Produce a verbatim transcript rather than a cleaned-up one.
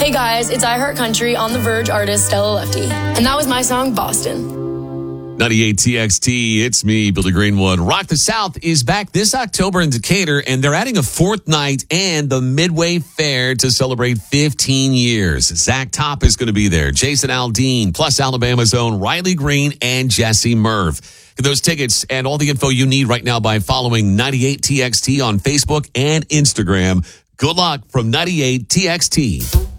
Hey guys, it's iHeartCountry on the Verge artist Stella Lefty. And that was my song, Boston. ninety-eight T X T, it's me, Billy Greenwood. Rock the South is back this October in Decatur, and they're adding a fourth night and the Midway Fair to celebrate fifteen years. Zach Top is going to be there, Jason Aldean, plus Alabama's own Riley Green and Jesse Merv. Get those tickets and all the info you need right now by following ninety-eight T X T on Facebook and Instagram. Good luck from ninety-eight T X T.